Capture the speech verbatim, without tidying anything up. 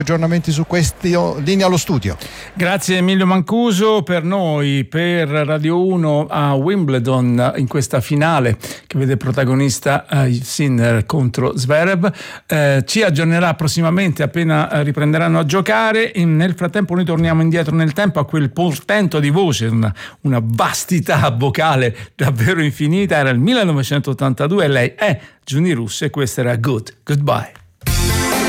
Aggiornamenti su questi, linea allo studio. Grazie Emilio Mancuso. Per noi, per Radio uno a Wimbledon, in questa finale che vede protagonista uh, Sinner contro Zverev, eh, ci aggiornerà prossimamente appena riprenderanno a giocare. In, nel frattempo noi torniamo indietro nel tempo a quel portento di voce, una, una vastità vocale davvero infinita. Era il millenovecentottantadue e lei è Giuni Russo e questo era Good Goodbye.